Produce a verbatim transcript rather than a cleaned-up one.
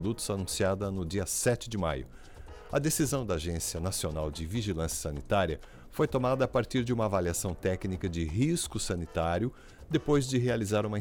produtos anunciada no dia sete de maio. A decisão da Agência Nacional de Vigilância Sanitária foi tomada a partir de uma avaliação técnica de risco sanitário, depois de realizar uma